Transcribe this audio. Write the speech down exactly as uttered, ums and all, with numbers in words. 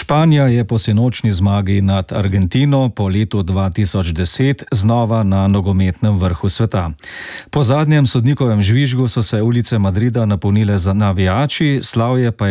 Španija je po sinočnji zmagi nad Argentino po letu dva tisoč deset znova na nogometnem vrhu sveta. Po zadnjem sodnikovem žvižgu so se ulice Madrida napolnile z navijači, slavje pa je